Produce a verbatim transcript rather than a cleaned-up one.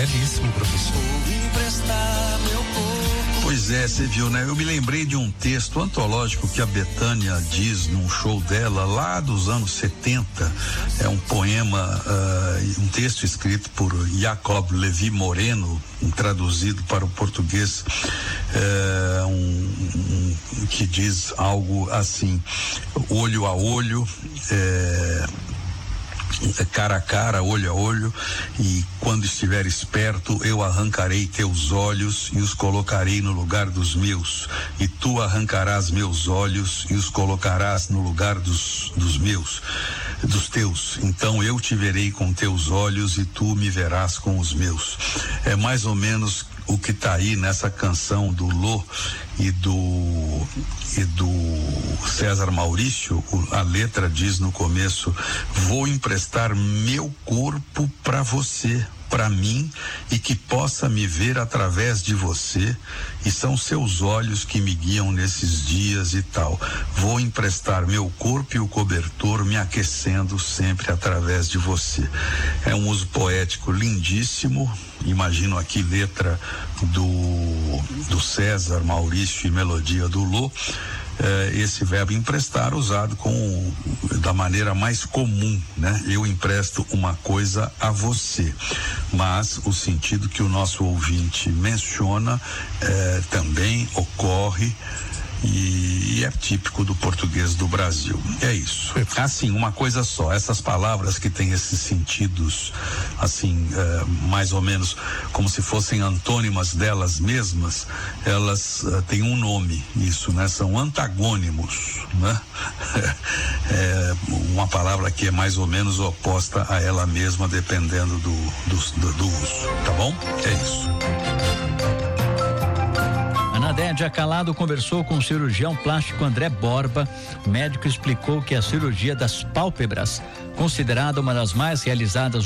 Belíssimo, professor. Pois é, você viu, né? Eu me lembrei de um texto antológico que a Bethânia diz num show dela lá dos anos setenta. É um poema, uh, um texto escrito por Jacob Levi Moreno, traduzido para o português, uh, um, um, que diz algo assim: olho a olho, é, cara a cara, olho a olho, e quando estiveres perto, eu arrancarei teus olhos e os colocarei no lugar dos meus, e tu arrancarás meus olhos e os colocarás no lugar dos, dos meus, dos teus. Então eu te verei com teus olhos e tu me verás com os meus. É mais ou menos o que está aí nessa canção do Lô e do e do César Maurício. A letra diz no começo: vou emprestar meu corpo para você, para mim, e que possa me ver através de você, e são seus olhos que me guiam nesses dias e tal. Vou emprestar meu corpo e o cobertor me aquecendo sempre através de você. É um uso poético lindíssimo. Imagino aqui letra do do César Maurício e melodia do Lô. É, esse verbo emprestar usado com da maneira mais comum, né? Eu empresto uma coisa a você, mas o sentido que o nosso ouvinte menciona é, também ocorre e, e é típico do português do Brasil. É isso. Assim, uma coisa só, essas palavras que têm esses sentidos assim, é, mais ou menos como se fossem antônimas delas mesmas, elas é, têm um nome, isso, né? São antagônimos, né? É uma palavra que é mais ou menos oposta a ela mesma, dependendo do, do, do, do uso, tá bom? É isso. Anadédia Calado conversou com o cirurgião plástico André Borba. O médico explicou que a cirurgia das pálpebras, considerada uma das mais realizadas